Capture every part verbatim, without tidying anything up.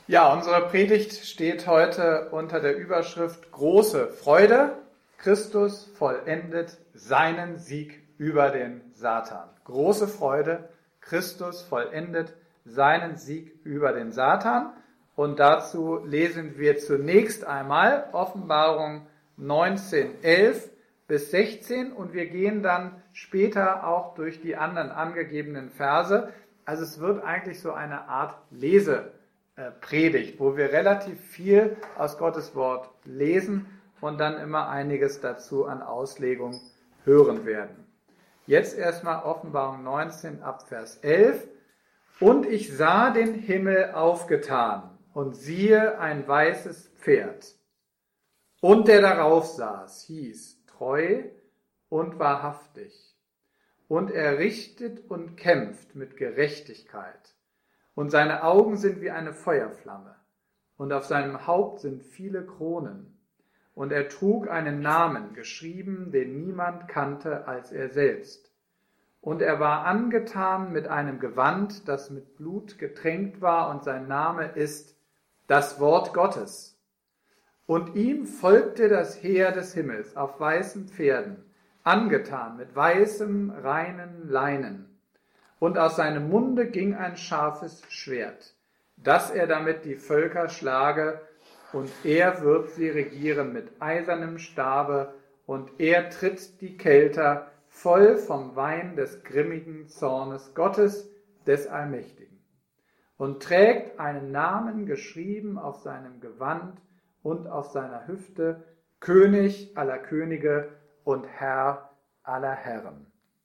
Ja, unsere Predigt steht heute unter der Überschrift Große Freude. Christus vollendet seinen Sieg über den Satan. Große Freude, Christus vollendet seinen Sieg über den Satan. Und dazu lesen wir zunächst einmal Offenbarung neunzehn, elf bis sechzehn und wir gehen dann später auch durch die anderen angegebenen Verse. Also es wird eigentlich so eine Art Lesepredigt, wo wir relativ viel aus Gottes Wort lesen und dann immer einiges dazu an Auslegung hören werden. Jetzt erstmal Offenbarung neunzehn ab Vers elf. Und ich sah den Himmel aufgetan und siehe ein weißes Pferd. Und der darauf saß, hieß treu und wahrhaftig. Und er richtet und kämpft mit Gerechtigkeit. Und seine Augen sind wie eine Feuerflamme. Und auf seinem Haupt sind viele Kronen. Und er trug einen Namen, geschrieben, den niemand kannte als er selbst. Und er war angetan mit einem Gewand, das mit Blut getränkt war, und sein Name ist das Wort Gottes. Und ihm folgte das Heer des Himmels auf weißen Pferden, angetan mit weißem, reinen Leinen. Und aus seinem Munde ging ein scharfes Schwert, dass er damit die Völker schlage, und er wird sie regieren mit eisernem Stabe, und er tritt die Kelter voll vom Wein des grimmigen Zornes Gottes, des Allmächtigen, und trägt einen Namen geschrieben auf seinem Gewand und auf seiner Hüfte, König aller Könige und Herr aller Herren.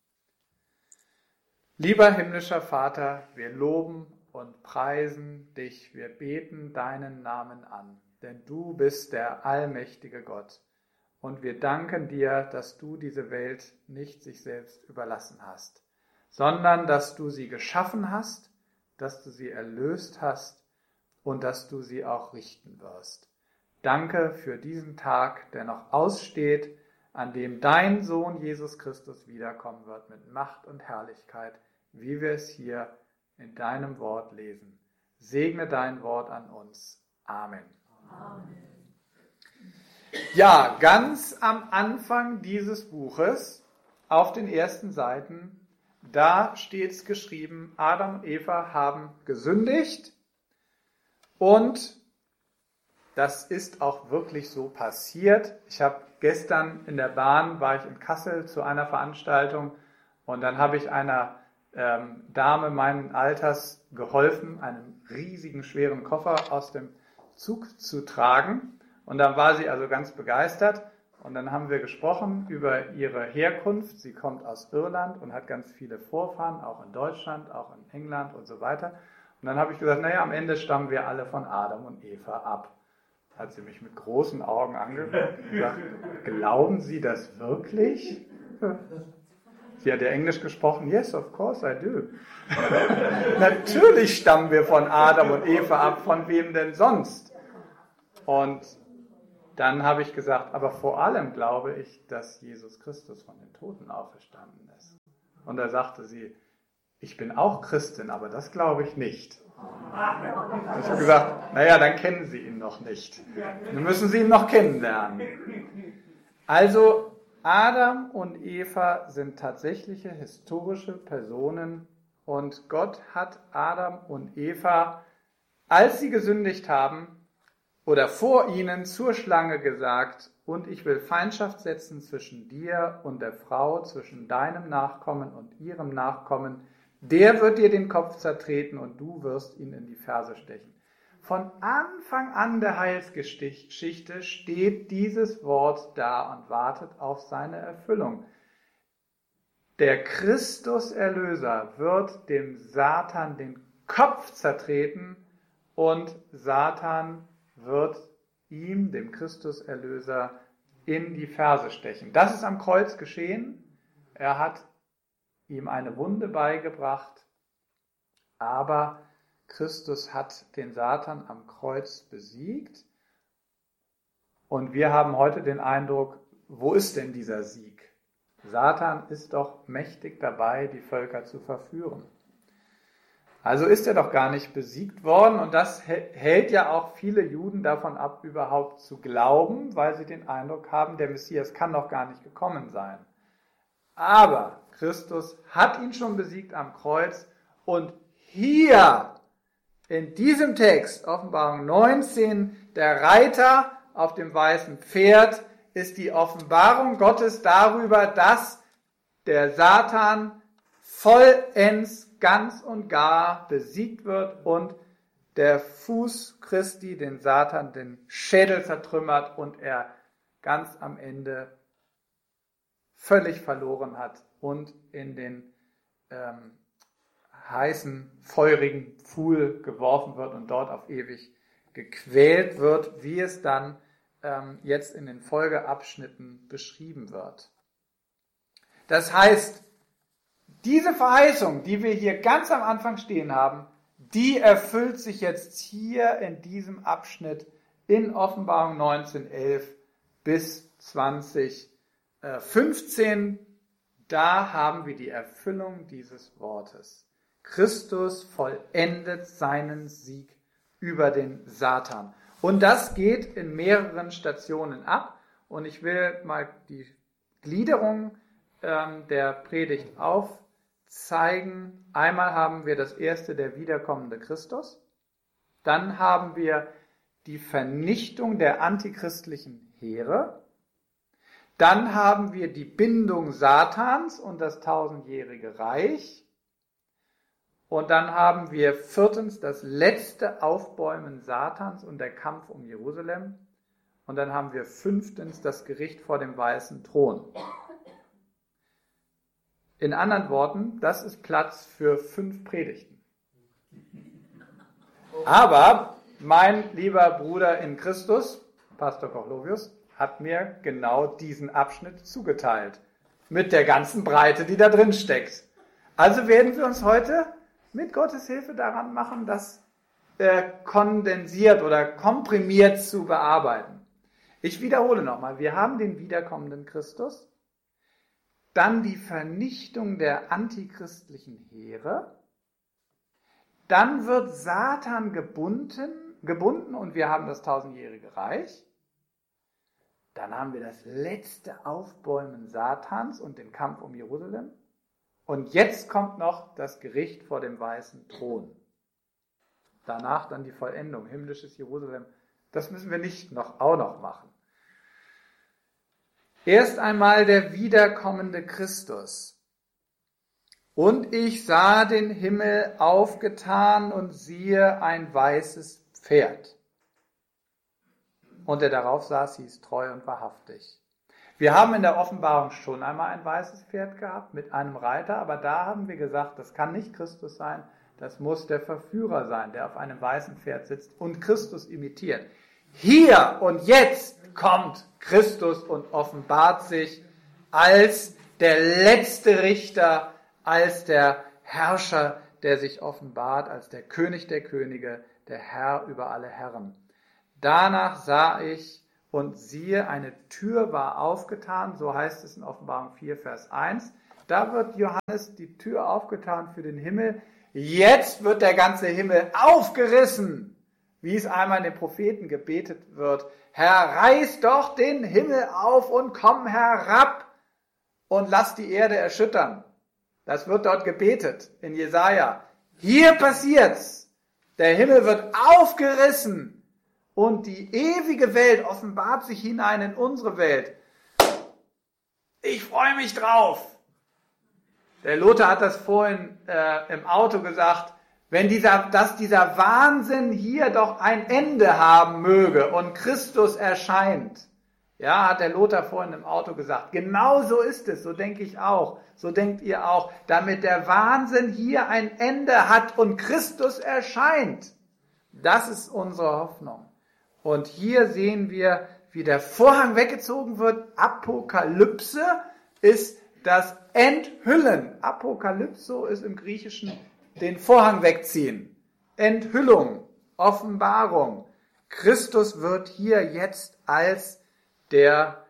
Lieber himmlischer Vater, wir loben und preisen dich, wir beten deinen Namen an, denn du bist der allmächtige Gott. Und wir danken dir, dass du diese Welt nicht sich selbst überlassen hast, sondern dass du sie geschaffen hast, dass du sie erlöst hast und dass du sie auch richten wirst. Danke für diesen Tag, der noch aussteht, an dem dein Sohn Jesus Christus wiederkommen wird mit Macht und Herrlichkeit, wie wir es hier in deinem Wort lesen. Segne dein Wort an uns. Amen. Amen. Ja, ganz am Anfang dieses Buches, auf den ersten Seiten, da steht es geschrieben, Adam und Eva haben gesündigt und das ist auch wirklich so passiert. Ich habe gestern in der Bahn, war ich in Kassel zu einer Veranstaltung und dann habe ich einer ähm, Dame meinen Alters geholfen, einen riesigen, schweren Koffer aus dem Zug zu tragen. Und dann war sie also ganz begeistert und dann haben wir gesprochen über ihre Herkunft. Sie kommt aus Irland und hat ganz viele Vorfahren, auch in Deutschland, auch in England und so weiter. Und dann habe ich gesagt, naja, am Ende stammen wir alle von Adam und Eva ab. Hat sie mich mit großen Augen angeguckt und gesagt, glauben Sie das wirklich? Sie hat ja Englisch gesprochen, yes, of course I do. Natürlich stammen wir von Adam und Eva ab, von wem denn sonst? Und dann habe ich gesagt, aber vor allem glaube ich, dass Jesus Christus von den Toten auferstanden ist. Und da sagte sie, ich bin auch Christin, aber das glaube ich nicht. Und ich habe gesagt, naja, dann kennen Sie ihn noch nicht. Dann müssen Sie ihn noch kennenlernen. Also Adam und Eva sind tatsächliche historische Personen und Gott hat Adam und Eva, als sie gesündigt haben, oder vor ihnen zur Schlange gesagt, und ich will Feindschaft setzen zwischen dir und der Frau, zwischen deinem Nachkommen und ihrem Nachkommen. Der wird dir den Kopf zertreten und du wirst ihn in die Ferse stechen. Von Anfang an der Heilsgeschichte steht dieses Wort da und wartet auf seine Erfüllung. Der Christus-Erlöser wird dem Satan den Kopf zertreten und Satan wird ihm, dem Christus-Erlöser, in die Ferse stechen. Das ist am Kreuz geschehen. Er hat ihm eine Wunde beigebracht, aber Christus hat den Satan am Kreuz besiegt. Und wir haben heute den Eindruck, wo ist denn dieser Sieg? Satan ist doch mächtig dabei, die Völker zu verführen. Also ist er doch gar nicht besiegt worden und das hält ja auch viele Juden davon ab, überhaupt zu glauben, weil sie den Eindruck haben, der Messias kann doch gar nicht gekommen sein. Aber Christus hat ihn schon besiegt am Kreuz und hier in diesem Text, Offenbarung neunzehn, der Reiter auf dem weißen Pferd, ist die Offenbarung Gottes darüber, dass der Satan vollends, ganz und gar besiegt wird und der Fuß Christi den Satan den Schädel zertrümmert und er ganz am Ende völlig verloren hat und in den ähm, heißen, feurigen Pfuhl geworfen wird und dort auf ewig gequält wird, wie es dann ähm, jetzt in den Folgeabschnitten beschrieben wird. Das heißt, diese Verheißung, die wir hier ganz am Anfang stehen haben, die erfüllt sich jetzt hier in diesem Abschnitt in Offenbarung neunzehn, elf bis zwanzig fünfzehn. Da haben wir die Erfüllung dieses Wortes. Christus vollendet seinen Sieg über den Satan. Und das geht in mehreren Stationen ab. Und ich will mal die Gliederung ähm, der Predigt aufzeigen. Einmal haben wir das erste, der wiederkommende Christus. Dann haben wir die Vernichtung der antichristlichen Heere. Dann haben wir die Bindung Satans und das tausendjährige Reich. Und dann haben wir viertens das letzte Aufbäumen Satans und der Kampf um Jerusalem. Und dann haben wir fünftens das Gericht vor dem weißen Thron. In anderen Worten, das ist Platz für fünf Predigten. Aber mein lieber Bruder in Christus, Pastor Kochlovius, hat mir genau diesen Abschnitt zugeteilt. Mit der ganzen Breite, die da drin steckt. Also werden wir uns heute mit Gottes Hilfe daran machen, das äh, kondensiert oder komprimiert zu bearbeiten. Ich wiederhole nochmal, wir haben den wiederkommenden Christus, dann die Vernichtung der antichristlichen Heere, dann wird Satan gebunden, gebunden und wir haben das tausendjährige Reich, dann haben wir das letzte Aufbäumen Satans und den Kampf um Jerusalem. Und jetzt kommt noch das Gericht vor dem weißen Thron. Danach dann die Vollendung, himmlisches Jerusalem. Das müssen wir nicht noch, auch noch machen. Erst einmal der wiederkommende Christus. Und ich sah den Himmel aufgetan und siehe ein weißes Pferd. Und der darauf saß, hieß treu und wahrhaftig. Wir haben in der Offenbarung schon einmal ein weißes Pferd gehabt mit einem Reiter, aber da haben wir gesagt, das kann nicht Christus sein, das muss der Verführer sein, der auf einem weißen Pferd sitzt und Christus imitiert. Hier und jetzt kommt Christus und offenbart sich als der letzte Richter, als der Herrscher, der sich offenbart, als der König der Könige, der Herr über alle Herren. Danach sah ich und siehe, eine Tür war aufgetan, so heißt es in Offenbarung vier, Vers eins. Da wird Johannes die Tür aufgetan für den Himmel. Jetzt wird der ganze Himmel aufgerissen, wie es einmal in den Propheten gebetet wird. Herr, reiß doch den Himmel auf und komm herab und lass die Erde erschüttern. Das wird dort gebetet in Jesaja. Hier passiert's. Der Himmel wird aufgerissen. Und die ewige Welt offenbart sich hinein in unsere Welt. Ich freue mich drauf. Der Lothar hat das vorhin äh, im Auto gesagt, wenn dieser, dass dieser Wahnsinn hier doch ein Ende haben möge und Christus erscheint. Ja, hat der Lothar vorhin im Auto gesagt. Genau so ist es, so denke ich auch, so denkt ihr auch, damit der Wahnsinn hier ein Ende hat und Christus erscheint. Das ist unsere Hoffnung. Und hier sehen wir, wie der Vorhang weggezogen wird. Apokalypse ist das Enthüllen. Apokalypso ist im Griechischen den Vorhang wegziehen. Enthüllung, Offenbarung. Christus wird hier jetzt als der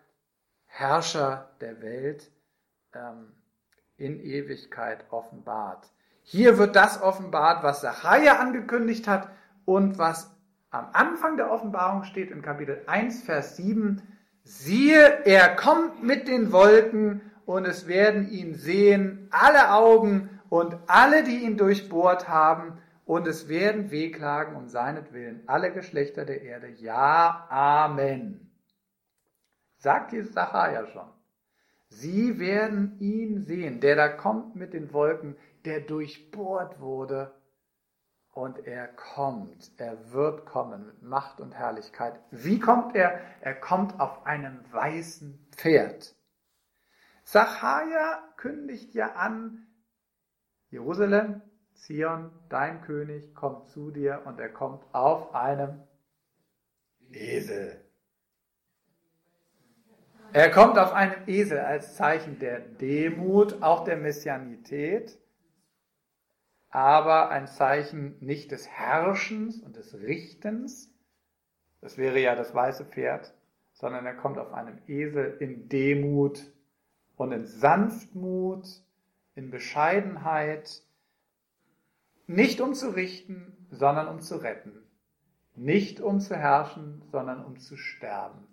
Herrscher der Welt ähm, in Ewigkeit offenbart. Hier wird das offenbart, was Sacharja angekündigt hat und was am Anfang der Offenbarung steht in Kapitel eins, Vers sieben. Siehe, er kommt mit den Wolken und es werden ihn sehen alle Augen und alle, die ihn durchbohrt haben, und es werden wehklagen um seinetwillen alle Geschlechter der Erde. Ja, Amen. Sagt die Sacharja schon. Sie werden ihn sehen, der da kommt mit den Wolken, der durchbohrt wurde. Und er kommt, er wird kommen mit Macht und Herrlichkeit. Wie kommt er? Er kommt auf einem weißen Pferd. Sacharja kündigt ja an, Jerusalem, Zion, dein König kommt zu dir und er kommt auf einem Esel. Er kommt auf einem Esel als Zeichen der Demut, auch der Messianität, aber ein Zeichen nicht des Herrschens und des Richtens, das wäre ja das weiße Pferd, sondern er kommt auf einem Esel in Demut und in Sanftmut, in Bescheidenheit, nicht um zu richten, sondern um zu retten, nicht um zu herrschen, sondern um zu sterben.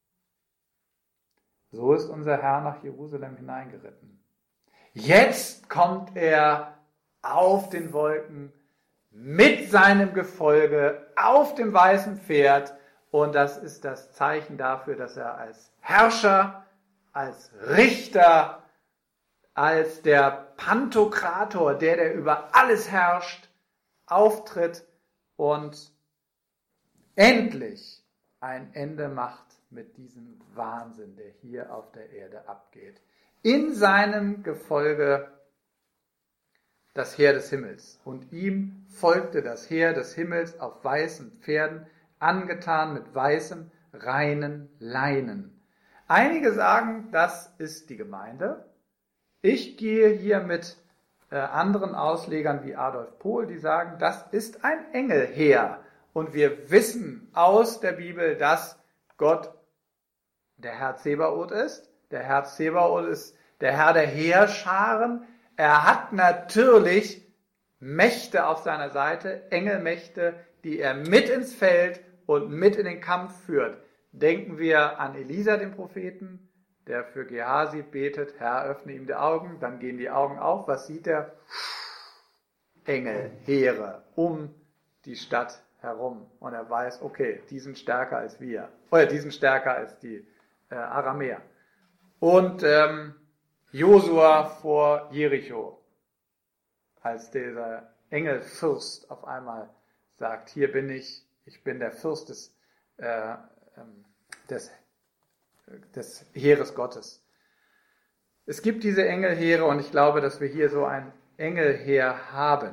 So ist unser Herr nach Jerusalem hineingeritten. Jetzt kommt er auf den Wolken mit seinem Gefolge auf dem weißen Pferd und das ist das Zeichen dafür, dass er als Herrscher, als Richter, als der Pantokrator, der, der über alles herrscht, auftritt und endlich ein Ende macht mit diesem Wahnsinn, der hier auf der Erde abgeht. In seinem Gefolge das Heer des Himmels. Und ihm folgte das Heer des Himmels auf weißen Pferden, angetan mit weißem, reinen Leinen. Einige sagen, das ist die Gemeinde. Ich gehe hier mit äh, anderen Auslegern wie Adolf Pohl, die sagen, das ist ein Engelheer. Und wir wissen aus der Bibel, dass Gott der Herr Zebaoth ist. Der Herr Zebaoth ist der Herr der Heerscharen. Er hat natürlich Mächte auf seiner Seite, Engelmächte, die er mit ins Feld und mit in den Kampf führt. Denken wir an Elisa, den Propheten, der für Gehasi betet, Herr, öffne ihm die Augen, dann gehen die Augen auf. Was sieht er? Engel, Heere um die Stadt herum. Und er weiß, okay, die sind stärker als wir. Oder die sind stärker als die äh, Aramäer. Und ähm, Josua vor Jericho, als dieser Engelfürst auf einmal sagt, hier bin ich, ich bin der Fürst des, äh, des, des Heeres Gottes. Es gibt diese Engelheere und ich glaube, dass wir hier so ein Engelheer haben.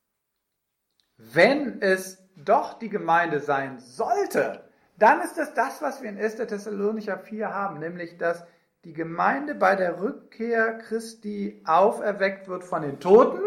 Wenn es doch die Gemeinde sein sollte, dann ist es das, was wir in erster Thessalonicher vier haben, nämlich, dass die Gemeinde bei der Rückkehr Christi auferweckt wird von den Toten,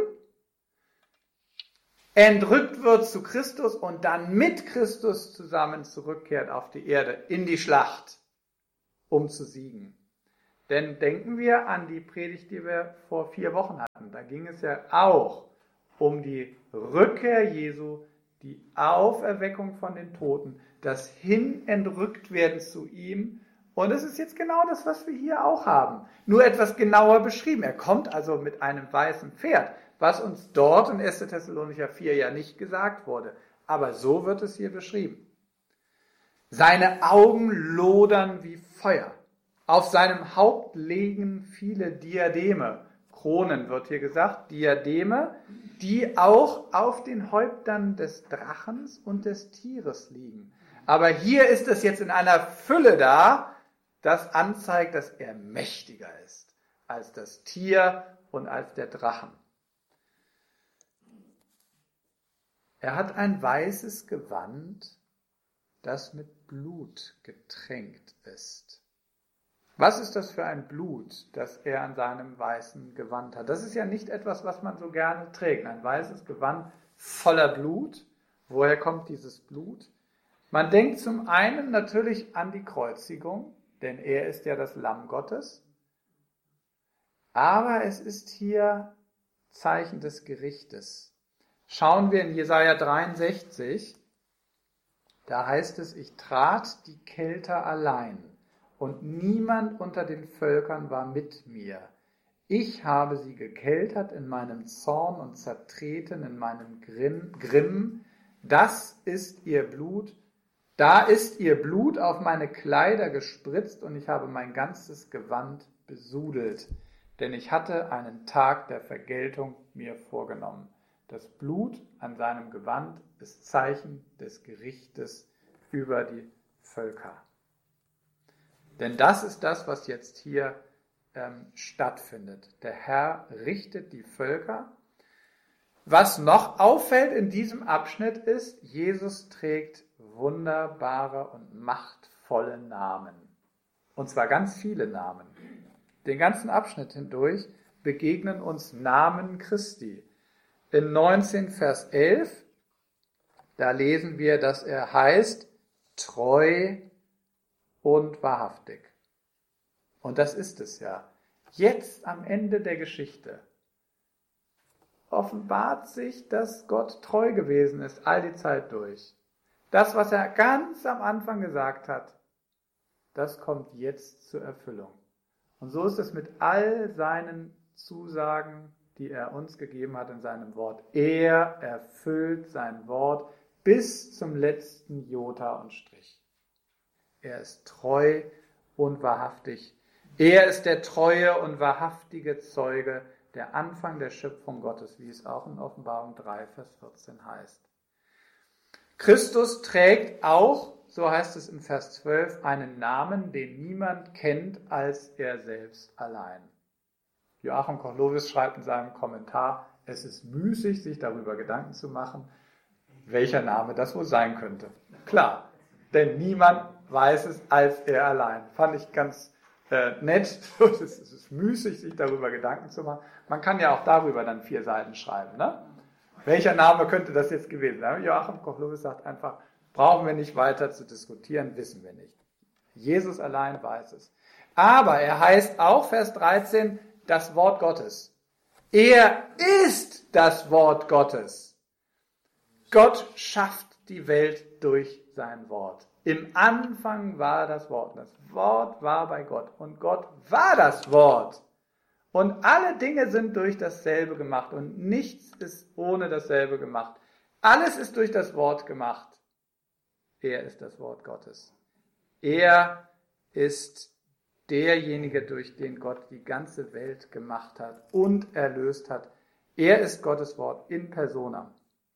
entrückt wird zu Christus und dann mit Christus zusammen zurückkehrt auf die Erde, in die Schlacht, um zu siegen. Denn denken wir an die Predigt, die wir vor vier Wochen hatten. Da ging es ja auch um die Rückkehr Jesu, die Auferweckung von den Toten, das Hinentrücktwerden zu ihm. Und es ist jetzt genau das, was wir hier auch haben. Nur etwas genauer beschrieben. Er kommt also mit einem weißen Pferd, was uns dort in erster Thessalonicher vier ja nicht gesagt wurde. Aber so wird es hier beschrieben. Seine Augen lodern wie Feuer. Auf seinem Haupt liegen viele Diademe. Kronen wird hier gesagt, Diademe, die auch auf den Häuptern des Drachens und des Tieres liegen. Aber hier ist es jetzt in einer Fülle da, das anzeigt, dass er mächtiger ist als das Tier und als der Drachen. Er hat ein weißes Gewand, das mit Blut getränkt ist. Was ist das für ein Blut, das er an seinem weißen Gewand hat? Das ist ja nicht etwas, was man so gerne trägt. Ein weißes Gewand voller Blut. Woher kommt dieses Blut? Man denkt zum einen natürlich an die Kreuzigung, denn er ist ja das Lamm Gottes. Aber es ist hier Zeichen des Gerichtes. Schauen wir in Jesaja dreiundsechzig, da heißt es, ich trat die Kelter allein und niemand unter den Völkern war mit mir. Ich habe sie gekeltert in meinem Zorn und zertreten in meinem Grimm. Das ist ihr Blut. Da ist ihr Blut auf meine Kleider gespritzt und ich habe mein ganzes Gewand besudelt. Denn ich hatte einen Tag der Vergeltung mir vorgenommen. Das Blut an seinem Gewand ist Zeichen des Gerichtes über die Völker. Denn das ist das, was jetzt hier ähm, stattfindet. Der Herr richtet die Völker. Was noch auffällt in diesem Abschnitt ist, Jesus trägt wunderbare und machtvolle Namen. Und zwar ganz viele Namen. Den ganzen Abschnitt hindurch begegnen uns Namen Christi. In neunzehn, Vers elf, da lesen wir, dass er heißt treu und wahrhaftig. Und das ist es ja. Jetzt am Ende der Geschichte offenbart sich, dass Gott treu gewesen ist, all die Zeit durch. Das, was er ganz am Anfang gesagt hat, das kommt jetzt zur Erfüllung. Und so ist es mit all seinen Zusagen, die er uns gegeben hat in seinem Wort. Er erfüllt sein Wort bis zum letzten Jota und Strich. Er ist treu und wahrhaftig. Er ist der treue und wahrhaftige Zeuge, der Anfang der Schöpfung Gottes, wie es auch in Offenbarung drei, Vers vierzehn heißt. Christus trägt auch, so heißt es in Vers zwölf, einen Namen, den niemand kennt als er selbst allein. Joachim Koch-Lovis schreibt in seinem Kommentar, es ist müßig, sich darüber Gedanken zu machen, welcher Name das wohl sein könnte. Klar, denn niemand weiß es als er allein. Fand ich ganz äh, nett. Es ist müßig, sich darüber Gedanken zu machen. Man kann ja auch darüber dann vier Seiten schreiben. Ne? Welcher Name könnte das jetzt gewesen sein? Joachim Koch-Lovis sagt einfach, brauchen wir nicht weiter zu diskutieren, wissen wir nicht. Jesus allein weiß es. Aber er heißt auch, Vers dreizehn, das Wort Gottes. Er ist das Wort Gottes. Gott schafft die Welt durch sein Wort. Im Anfang war das Wort. Das Wort war bei Gott. Und Gott war das Wort. Und alle Dinge sind durch dasselbe gemacht. Und nichts ist ohne dasselbe gemacht. Alles ist durch das Wort gemacht. Er ist das Wort Gottes. Er ist derjenige, durch den Gott die ganze Welt gemacht hat und erlöst hat. Er ist Gottes Wort in persona.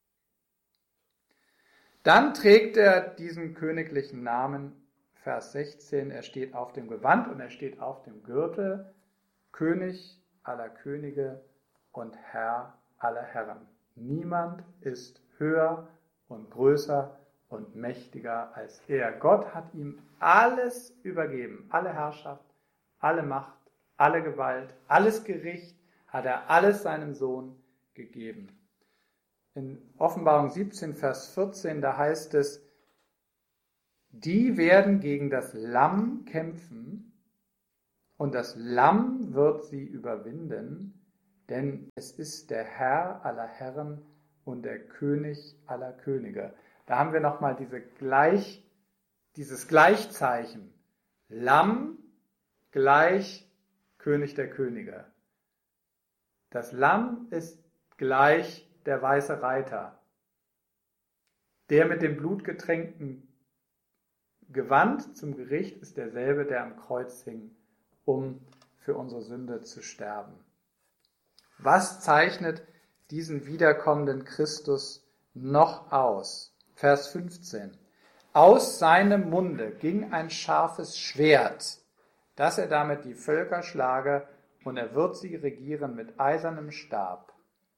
Dann trägt er diesen königlichen Namen, Vers sechzehn, er steht auf dem Gewand und er steht auf dem Gürtel, König aller Könige und Herr aller Herren. Niemand ist höher und größer und mächtiger als er. Gott hat ihm alles übergeben, alle Herrschaft, alle Macht, alle Gewalt, alles Gericht hat er alles seinem Sohn gegeben. In Offenbarung siebzehn, Vers vierzehn, da heißt es, die werden gegen das Lamm kämpfen und das Lamm wird sie überwinden, denn es ist der Herr aller Herren und der König aller Könige. Da haben wir nochmal diese Gleich, dieses Gleichzeichen. Lamm gleich König der Könige. Das Lamm ist gleich der weiße Reiter. Der mit dem blutgetränkten Gewand zum Gericht ist derselbe, der am Kreuz hing, um für unsere Sünde zu sterben. Was zeichnet diesen wiederkommenden Christus noch aus? Vers fünfzehn. Aus seinem Munde ging ein scharfes Schwert, dass er damit die Völker schlage, und er wird sie regieren mit eisernem Stab.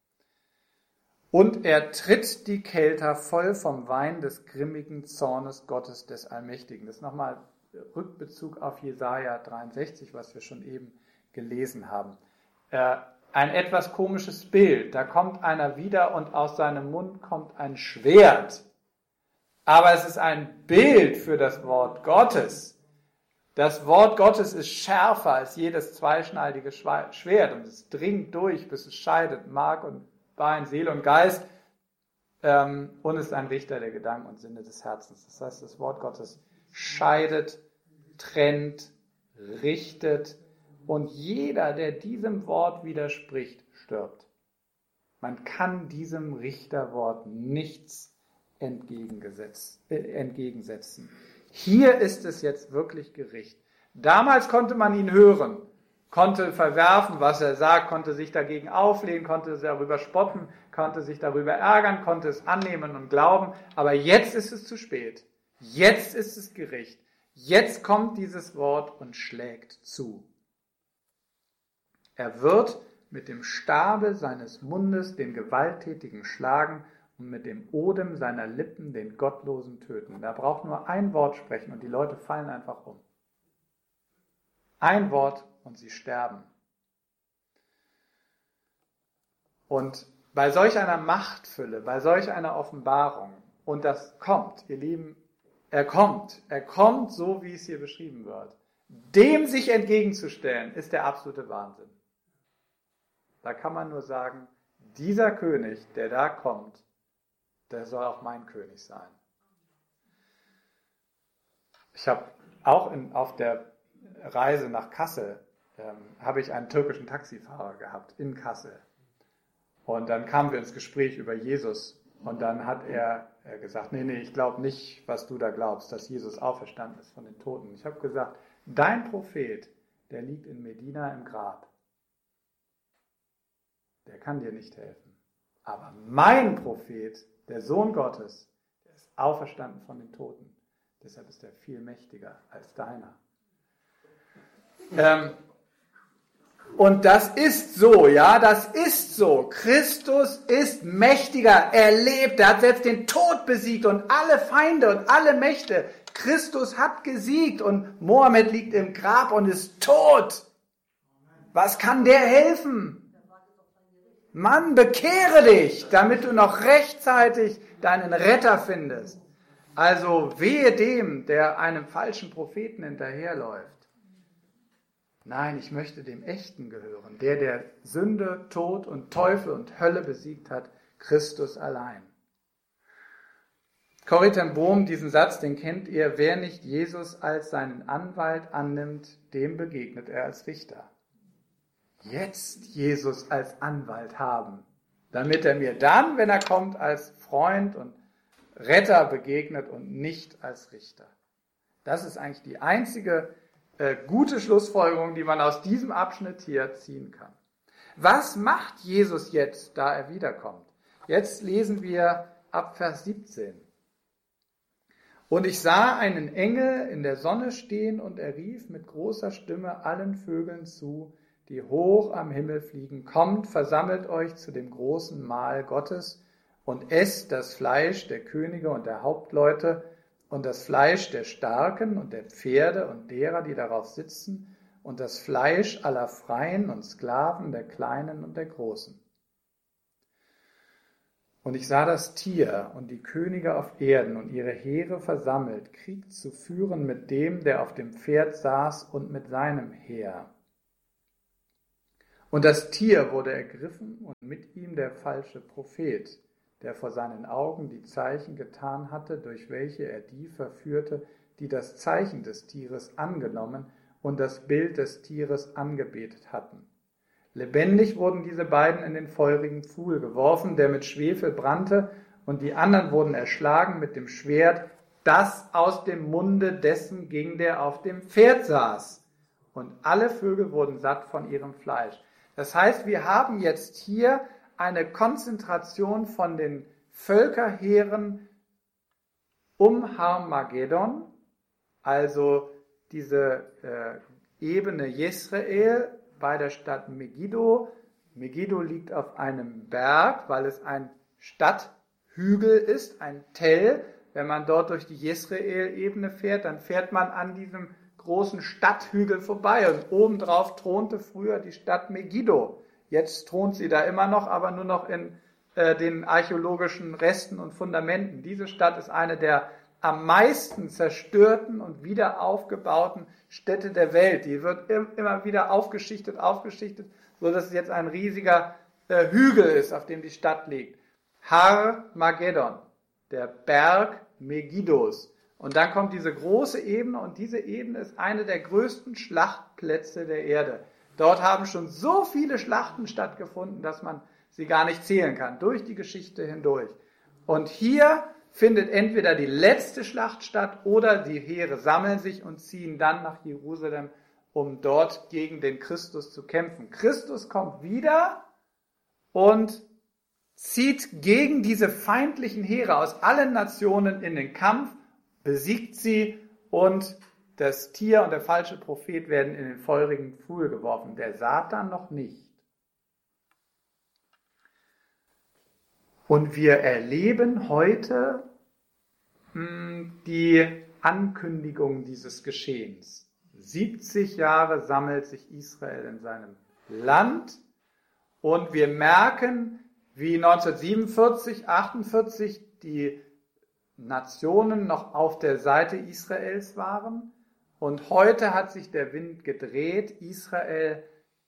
Und er tritt die Kelter voll vom Wein des grimmigen Zornes Gottes des Allmächtigen. Das ist nochmal Rückbezug auf Jesaja dreiundsechzig, was wir schon eben gelesen haben. Äh, ein etwas komisches Bild. Da kommt einer wieder und aus seinem Mund kommt ein Schwert. Aber es ist ein Bild für das Wort Gottes. Das Wort Gottes ist schärfer als jedes zweischneidige Schwert und es dringt durch, bis es scheidet, Mark und Bein, Seele und Geist, ähm, und ist ein Richter der Gedanken und Sinne des Herzens. Das heißt, das Wort Gottes scheidet, trennt, richtet, und jeder, der diesem Wort widerspricht, stirbt. Man kann diesem Richterwort nichts entgegengesetz, äh, entgegensetzen. Hier ist es jetzt wirklich Gericht. Damals konnte man ihn hören, konnte verwerfen, was er sagt, konnte sich dagegen auflehnen, konnte darüber spotten, konnte sich darüber ärgern, konnte es annehmen und glauben. Aber jetzt ist es zu spät. Jetzt ist es Gericht. Jetzt kommt dieses Wort und schlägt zu. Er wird mit dem Stabe seines Mundes den Gewalttätigen schlagen und mit dem Odem seiner Lippen den Gottlosen töten. Er braucht nur ein Wort sprechen und die Leute fallen einfach um. Ein Wort und sie sterben. Und bei solch einer Machtfülle, bei solch einer Offenbarung, und das kommt, ihr Lieben, er kommt, er kommt so, wie es hier beschrieben wird, dem sich entgegenzustellen, ist der absolute Wahnsinn. Da kann man nur sagen, dieser König, der da kommt, der soll auch mein König sein. Ich habe auch in, auf der Reise nach Kassel, ähm, habe ich einen türkischen Taxifahrer gehabt, in Kassel. Und dann kamen wir ins Gespräch über Jesus. Und dann hat er äh, gesagt, nee, nee, ich glaube nicht, was du da glaubst, dass Jesus auferstanden ist von den Toten. Ich habe gesagt, dein Prophet, der liegt in Medina im Grab. Der kann dir nicht helfen. Aber mein Prophet, der Sohn Gottes, der ist auferstanden von den Toten. Deshalb ist er viel mächtiger als deiner. Ähm, und das ist so, ja, das ist so. Christus ist mächtiger. Er lebt, er hat selbst den Tod besiegt und alle Feinde und alle Mächte. Christus hat gesiegt und Mohammed liegt im Grab und ist tot. Was kann der helfen? Mann, bekehre dich, damit du noch rechtzeitig deinen Retter findest. Also wehe dem, der einem falschen Propheten hinterherläuft. Nein, ich möchte dem Echten gehören, der der Sünde, Tod und Teufel und Hölle besiegt hat, Christus allein. Corrie ten Boom, diesen Satz, den kennt ihr, wer nicht Jesus als seinen Anwalt annimmt, dem begegnet er als Richter. Jetzt Jesus als Anwalt haben, damit er mir dann, wenn er kommt, als Freund und Retter begegnet und nicht als Richter. Das ist eigentlich die einzige äh, gute Schlussfolgerung, die man aus diesem Abschnitt hier ziehen kann. Was macht Jesus jetzt, da er wiederkommt? Jetzt lesen wir ab Vers siebzehn. Und ich sah einen Engel in der Sonne stehen und er rief mit großer Stimme allen Vögeln zu, die hoch am Himmel fliegen, kommt, versammelt euch zu dem großen Mahl Gottes und esst das Fleisch der Könige und der Hauptleute und das Fleisch der Starken und der Pferde und derer, die darauf sitzen und das Fleisch aller Freien und Sklaven, der Kleinen und der Großen. Und ich sah das Tier und die Könige auf Erden und ihre Heere versammelt, Krieg zu führen mit dem, der auf dem Pferd saß und mit seinem Heer. Und das Tier wurde ergriffen und mit ihm der falsche Prophet, der vor seinen Augen die Zeichen getan hatte, durch welche er die verführte, die das Zeichen des Tieres angenommen und das Bild des Tieres angebetet hatten. Lebendig wurden diese beiden in den feurigen Pfuhl geworfen, der mit Schwefel brannte, und die anderen wurden erschlagen mit dem Schwert, das aus dem Munde dessen ging, der auf dem Pferd saß. Und alle Vögel wurden satt von ihrem Fleisch. Das heißt, wir haben jetzt hier eine Konzentration von den Völkerheeren um Harmageddon, also diese äh, Ebene Jesrael bei der Stadt Megiddo. Megiddo liegt auf einem Berg, weil es ein Stadthügel ist, ein Tell. Wenn man dort durch die Jesrael-Ebene fährt, dann fährt man an diesem großen Stadthügel vorbei und obendrauf thronte früher die Stadt Megiddo. Jetzt thront sie da immer noch, aber nur noch in äh, den archäologischen Resten und Fundamenten. Diese Stadt ist eine der am meisten zerstörten und wieder aufgebauten Städte der Welt. Die wird immer wieder aufgeschichtet, aufgeschichtet, so dass es jetzt ein riesiger äh, Hügel ist, auf dem die Stadt liegt. Har Mageddon, der Berg Megiddos. Und dann kommt diese große Ebene und diese Ebene ist eine der größten Schlachtplätze der Erde. Dort haben schon so viele Schlachten stattgefunden, dass man sie gar nicht zählen kann, durch die Geschichte hindurch. Und hier findet entweder die letzte Schlacht statt oder die Heere sammeln sich und ziehen dann nach Jerusalem, um dort gegen den Christus zu kämpfen. Christus kommt wieder und zieht gegen diese feindlichen Heere aus allen Nationen in den Kampf, besiegt sie und das Tier und der falsche Prophet werden in den feurigen Pfuhl geworfen, der Satan noch nicht. Und wir erleben heute mh, die Ankündigung dieses Geschehens. siebzig Jahre sammelt sich Israel in seinem Land und wir merken, wie neunzehnhundertsiebenundvierzig, achtundvierzig die Nationen noch auf der Seite Israels waren und heute hat sich der Wind gedreht. Israel,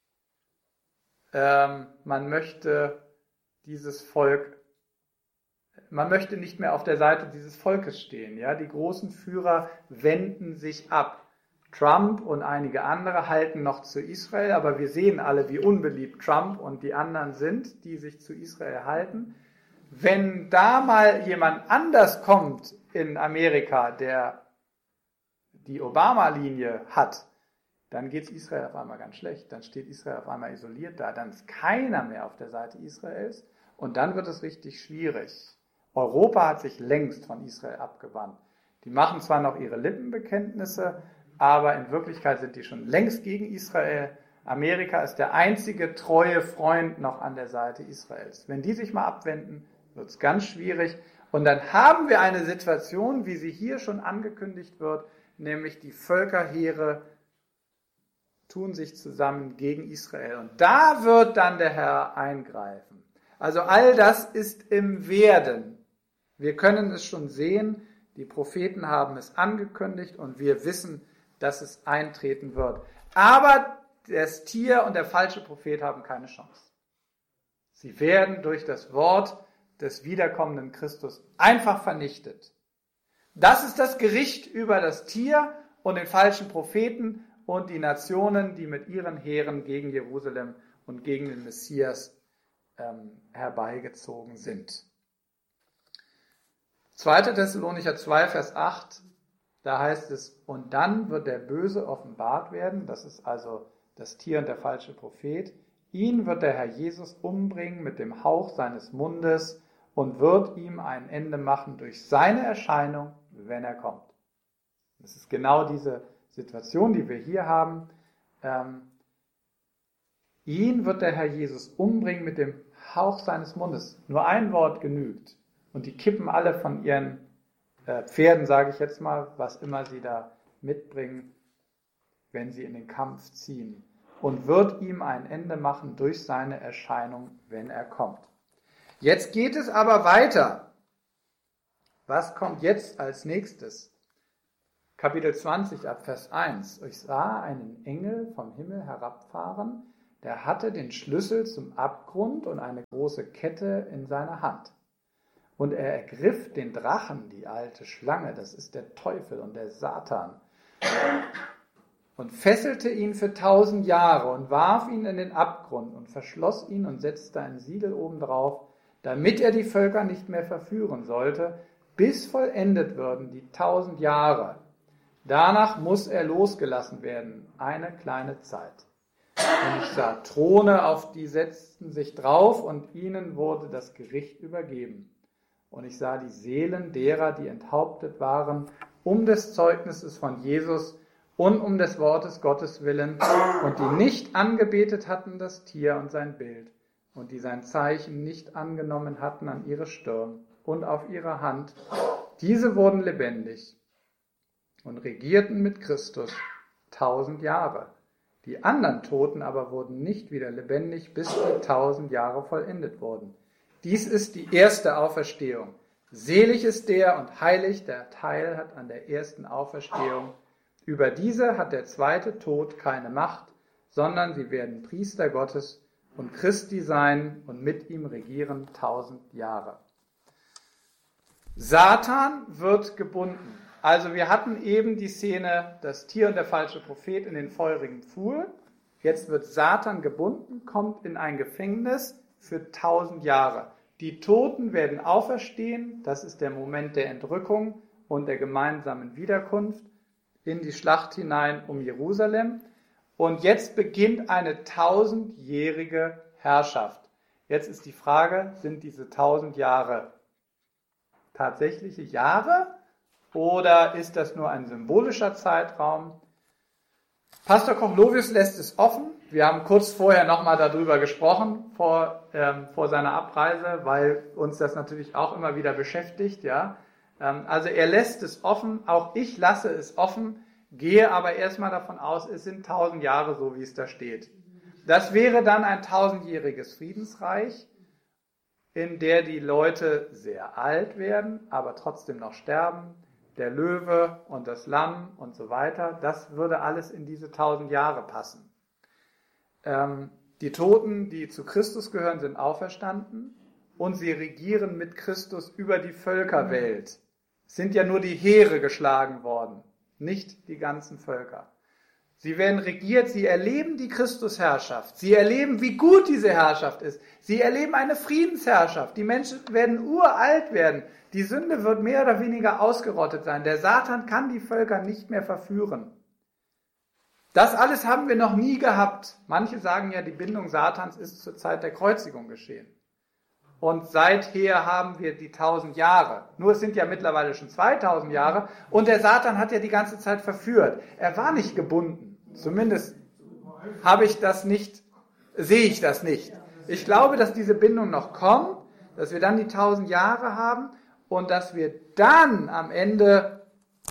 ähm, man möchte dieses Volk, man möchte nicht mehr auf der Seite dieses Volkes stehen. Ja? Die großen Führer wenden sich ab. Trump und einige andere halten noch zu Israel, aber wir sehen alle, wie unbeliebt Trump und die anderen sind, die sich zu Israel halten. Wenn da mal jemand anders kommt in Amerika, der die Obama-Linie hat, dann geht es Israel auf einmal ganz schlecht. Dann steht Israel auf einmal isoliert da. Dann ist keiner mehr auf der Seite Israels und dann wird es richtig schwierig. Europa hat sich längst von Israel abgewandt. Die machen zwar noch ihre Lippenbekenntnisse, aber in Wirklichkeit sind die schon längst gegen Israel. Amerika ist der einzige treue Freund noch an der Seite Israels. Wenn die sich mal abwenden, wird es ganz schwierig. Und dann haben wir eine Situation, wie sie hier schon angekündigt wird, nämlich die Völkerheere tun sich zusammen gegen Israel. Und da wird dann der Herr eingreifen. Also all das ist im Werden. Wir können es schon sehen, die Propheten haben es angekündigt und wir wissen, dass es eintreten wird. Aber das Tier und der falsche Prophet haben keine Chance. Sie werden durch das Wort des wiederkommenden Christus einfach vernichtet. Das ist das Gericht über das Tier und den falschen Propheten und die Nationen, die mit ihren Heeren gegen Jerusalem und gegen den Messias ähm, herbeigezogen sind. zweiter Thessalonicher zwei, Vers acht, da heißt es, und dann wird der Böse offenbart werden, das ist also das Tier und der falsche Prophet, ihn wird der Herr Jesus umbringen mit dem Hauch seines Mundes und wird ihm ein Ende machen durch seine Erscheinung, wenn er kommt. Das ist genau diese Situation, die wir hier haben. Ähm, ihn wird der Herr Jesus umbringen mit dem Hauch seines Mundes. Nur ein Wort genügt. Und die kippen alle von ihren äh, Pferden, sage ich jetzt mal, was immer sie da mitbringen, wenn sie in den Kampf ziehen. Und wird ihm ein Ende machen durch seine Erscheinung, wenn er kommt. Jetzt geht es aber weiter. Was kommt jetzt als nächstes? Kapitel zwanzig ab Vers eins. Ich sah einen Engel vom Himmel herabfahren, der hatte den Schlüssel zum Abgrund und eine große Kette in seiner Hand. Und er ergriff den Drachen, die alte Schlange, das ist der Teufel und der Satan, und fesselte ihn für tausend Jahre und warf ihn in den Abgrund und verschloss ihn und setzte ein Siegel obendrauf, damit er die Völker nicht mehr verführen sollte, bis vollendet würden die tausend Jahre. Danach muss er losgelassen werden, eine kleine Zeit. Und ich sah Throne, auf die setzten sich drauf, und ihnen wurde das Gericht übergeben. Und ich sah die Seelen derer, die enthauptet waren, um des Zeugnisses von Jesus und um des Wortes Gottes willen, und die nicht angebetet hatten das Tier und sein Bild, und die sein Zeichen nicht angenommen hatten an ihre Stirn und auf ihre Hand. Diese wurden lebendig und regierten mit Christus tausend Jahre. Die anderen Toten aber wurden nicht wieder lebendig, bis die tausend Jahre vollendet wurden. Dies ist die erste Auferstehung. Selig ist der und heilig, der Teil hat an der ersten Auferstehung. Über diese hat der zweite Tod keine Macht, sondern sie werden Priester Gottes und Christi sein und mit ihm regieren tausend Jahre. Satan wird gebunden. Also wir hatten eben die Szene, das Tier und der falsche Prophet in den feurigen Pfuhl. Jetzt wird Satan gebunden, kommt in ein Gefängnis für tausend Jahre. Die Toten werden auferstehen, das ist der Moment der Entrückung und der gemeinsamen Wiederkunft in die Schlacht hinein um Jerusalem. Und jetzt beginnt eine tausendjährige Herrschaft. Jetzt ist die Frage, sind diese tausend Jahre tatsächliche Jahre oder ist das nur ein symbolischer Zeitraum? Pastor Koch-Lovius lässt es offen. Wir haben kurz vorher nochmal darüber gesprochen, vor, ähm, vor seiner Abreise, weil uns das natürlich auch immer wieder beschäftigt. Ja? Ähm, also er lässt es offen, auch ich lasse es offen, gehe aber erstmal davon aus, es sind tausend Jahre, so wie es da steht. Das wäre dann ein tausendjähriges Friedensreich, in der die Leute sehr alt werden, aber trotzdem noch sterben. Der Löwe und das Lamm und so weiter, das würde alles in diese tausend Jahre passen. Ähm, die Toten, die zu Christus gehören, sind auferstanden und sie regieren mit Christus über die Völkerwelt. Es sind ja nur die Heere geschlagen worden, nicht die ganzen Völker. Sie werden regiert, sie erleben die Christusherrschaft, sie erleben, wie gut diese Herrschaft ist. Sie erleben eine Friedensherrschaft, die Menschen werden uralt werden. Die Sünde wird mehr oder weniger ausgerottet sein. Der Satan kann die Völker nicht mehr verführen. Das alles haben wir noch nie gehabt. Manche sagen ja, die Bindung Satans ist zur Zeit der Kreuzigung geschehen. Und seither haben wir die tausend Jahre. Nur es sind ja mittlerweile schon zweitausend Jahre. Und der Satan hat ja die ganze Zeit verführt. Er war nicht gebunden. Zumindest habe ich das nicht, sehe ich das nicht. Ich glaube, dass diese Bindung noch kommt, dass wir dann die tausend Jahre haben und dass wir dann am Ende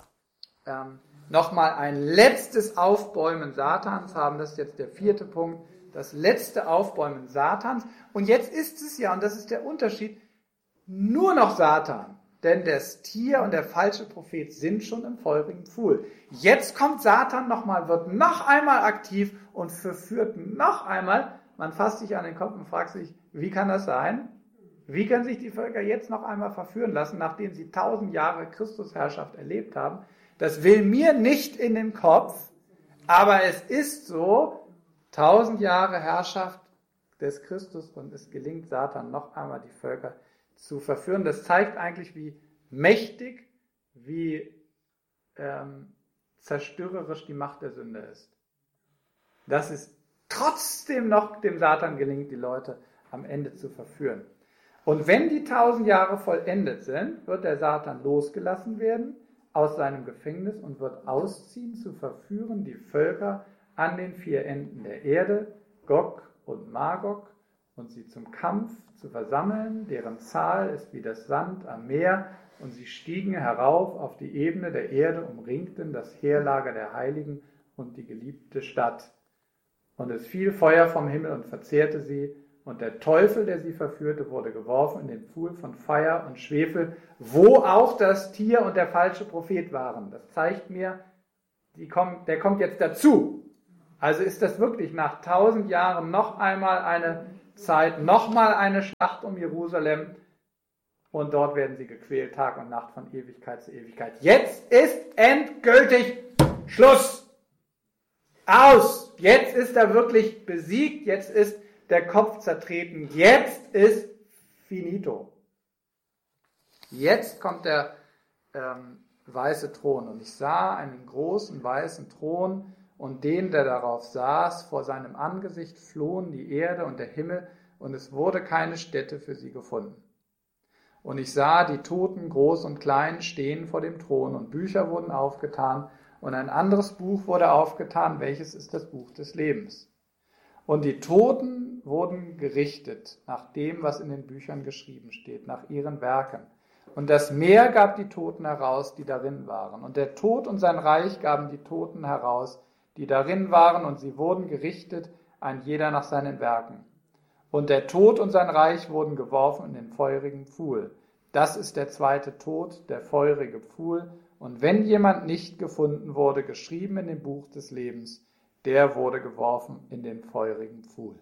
ähm, nochmal ein letztes Aufbäumen Satans haben. Das ist jetzt der vierte Punkt. Das letzte Aufbäumen Satans. Und jetzt ist es ja, und das ist der Unterschied, nur noch Satan. Denn das Tier und der falsche Prophet sind schon im feurigen Pfuhl. Jetzt kommt Satan nochmal, wird noch einmal aktiv und verführt noch einmal. Man fasst sich an den Kopf und fragt sich, wie kann das sein? Wie können sich die Völker jetzt noch einmal verführen lassen, nachdem sie tausend Jahre Christusherrschaft erlebt haben? Das will mir nicht in den Kopf, aber es ist so, tausend Jahre Herrschaft des Christus und es gelingt Satan noch einmal die Völker zu verführen. Das zeigt eigentlich, wie mächtig, wie ähm, zerstörerisch die Macht der Sünde ist. Dass es trotzdem noch dem Satan gelingt, die Leute am Ende zu verführen. Und wenn die tausend Jahre vollendet sind, wird der Satan losgelassen werden aus seinem Gefängnis und wird ausziehen, zu verführen die Völker an den vier Enden der Erde, Gog und Magog, und sie zum Kampf zu versammeln, deren Zahl ist wie das Sand am Meer, und sie stiegen herauf auf die Ebene der Erde, umringten das Heerlager der Heiligen und die geliebte Stadt. Und es fiel Feuer vom Himmel und verzehrte sie, und der Teufel, der sie verführte, wurde geworfen in den Pfuhl von Feuer und Schwefel, wo auch das Tier und der falsche Prophet waren. Das zeigt mir, die kommt, der kommt jetzt dazu. Also ist das wirklich nach tausend Jahren noch einmal eine Zeit, nochmal eine Schlacht um Jerusalem, und dort werden sie gequält, Tag und Nacht, von Ewigkeit zu Ewigkeit. Jetzt ist endgültig Schluss. Aus. Jetzt ist er wirklich besiegt, jetzt ist der Kopf zertreten, jetzt ist finito. Jetzt kommt der ähm, weiße Thron, und ich sah einen großen weißen Thron, und den, der darauf saß, vor seinem Angesicht flohen die Erde und der Himmel, und es wurde keine Stätte für sie gefunden. Und ich sah die Toten, groß und klein, stehen vor dem Thron, und Bücher wurden aufgetan, und ein anderes Buch wurde aufgetan, welches ist das Buch des Lebens. Und die Toten wurden gerichtet nach dem, was in den Büchern geschrieben steht, nach ihren Werken. Und das Meer gab die Toten heraus, die darin waren. Und der Tod und sein Reich gaben die Toten heraus, die darin waren, und sie wurden gerichtet, ein jeder nach seinen Werken. Und der Tod und sein Reich wurden geworfen in den feurigen Pfuhl. Das ist der zweite Tod, der feurige Pfuhl. Und wenn jemand nicht gefunden wurde, geschrieben in dem Buch des Lebens, der wurde geworfen in den feurigen Pfuhl.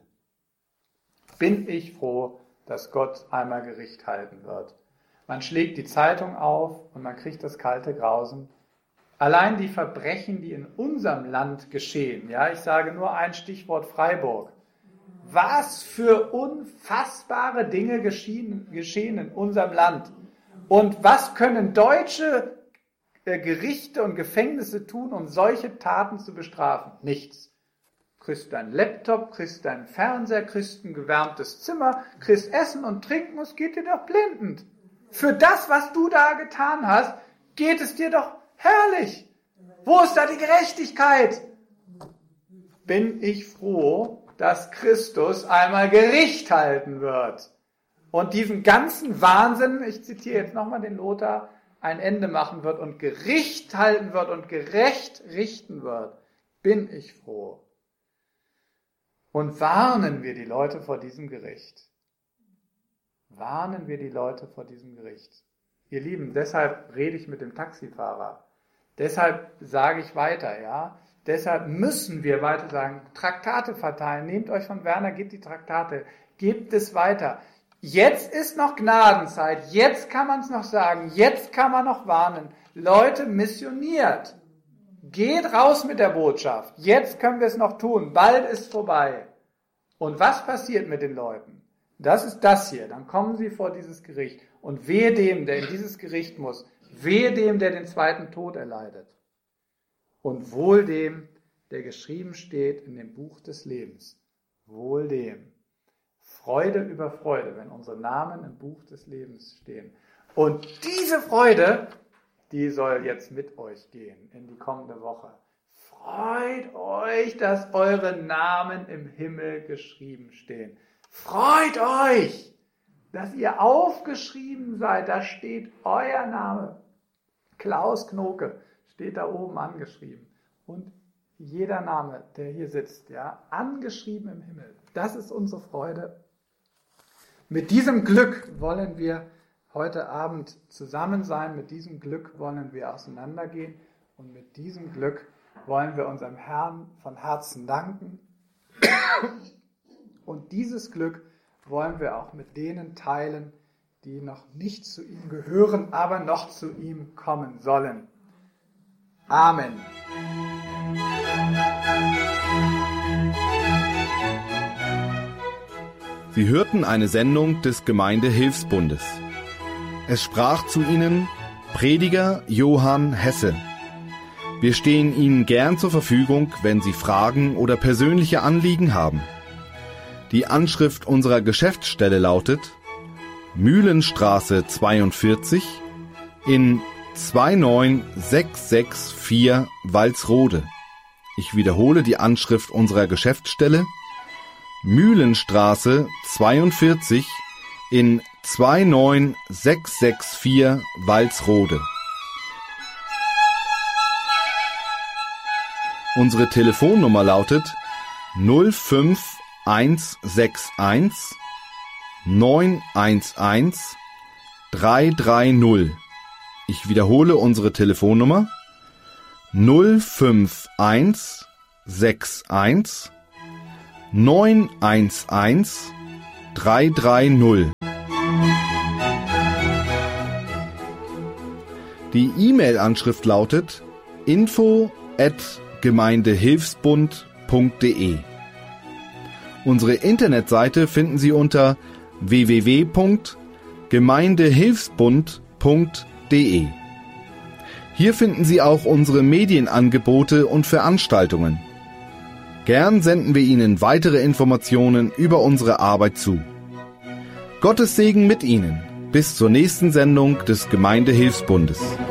Bin ich froh, dass Gott einmal Gericht halten wird. Man schlägt die Zeitung auf und man kriegt das kalte Grausen. Allein die Verbrechen, die in unserem Land geschehen, ja, ich sage nur ein Stichwort Freiburg. Was für unfassbare Dinge geschehen, geschehen in unserem Land. Und was können deutsche äh, Gerichte und Gefängnisse tun, um solche Taten zu bestrafen? Nichts. Kriegst deinen Laptop, kriegst deinen Fernseher, kriegst ein gewärmtes Zimmer, kriegst Essen und Trinken, es geht dir doch blendend. Für das, was du da getan hast, geht es dir doch herrlich. Wo ist da die Gerechtigkeit? Bin ich froh, dass Christus einmal Gericht halten wird und diesen ganzen Wahnsinn, ich zitiere jetzt nochmal den Lothar, ein Ende machen wird und Gericht halten wird und gerecht richten wird. Bin ich froh. Und warnen wir die Leute vor diesem Gericht. Warnen wir die Leute vor diesem Gericht. Ihr Lieben, deshalb rede ich mit dem Taxifahrer. Deshalb sage ich weiter, ja. Deshalb müssen wir weiter sagen, Traktate verteilen. Nehmt euch von Werner, gebt die Traktate, gebt es weiter. Jetzt ist noch Gnadenzeit, jetzt kann man es noch sagen, jetzt kann man noch warnen. Leute, missioniert. Geht raus mit der Botschaft. Jetzt können wir es noch tun. Bald ist vorbei. Und was passiert mit den Leuten? Das ist das hier. Dann kommen sie vor dieses Gericht. Und wehe dem, der in dieses Gericht muss. Wehe dem, der den zweiten Tod erleidet. Und wohl dem, der geschrieben steht in dem Buch des Lebens. Wohl dem. Freude über Freude, wenn unsere Namen im Buch des Lebens stehen. Und diese Freude, die soll jetzt mit euch gehen in die kommende Woche. Freut euch, dass eure Namen im Himmel geschrieben stehen. Freut euch, dass ihr aufgeschrieben seid. Da steht euer Name. Klaus Knoke steht da oben angeschrieben. Und jeder Name, der hier sitzt, ja, angeschrieben im Himmel. Das ist unsere Freude. Mit diesem Glück wollen wir heute Abend zusammen sein. Mit diesem Glück wollen wir auseinandergehen. Und mit diesem Glück wollen wir unserem Herrn von Herzen danken. Und dieses Glück wollen wir auch mit denen teilen, die noch nicht zu ihm gehören, aber noch zu ihm kommen sollen. Amen. Sie hörten eine Sendung des Gemeindehilfsbundes. Es sprach zu Ihnen Prediger Johann Hesse. Wir stehen Ihnen gern zur Verfügung, wenn Sie Fragen oder persönliche Anliegen haben. Die Anschrift unserer Geschäftsstelle lautet Mühlenstraße zweiundvierzig in zwei neun sechs sechs vier Walsrode. Ich wiederhole die Anschrift unserer Geschäftsstelle Mühlenstraße zweiundvierzig in zwei neun sechs sechs vier Walsrode. Unsere Telefonnummer lautet null fünf eins sechs eins neun eins eins drei drei null. Ich wiederhole unsere Telefonnummer null fünf eins sechs eins neun eins eins drei drei null. Die E-Mail-Anschrift lautet info at gemeindehilfsbund punkt de. Unsere Internetseite finden Sie unter w w w punkt gemeindehilfsbund punkt de. Hier finden Sie auch unsere Medienangebote und Veranstaltungen. Gern senden wir Ihnen weitere Informationen über unsere Arbeit zu. Gottes Segen mit Ihnen. Bis zur nächsten Sendung des Gemeindehilfsbundes.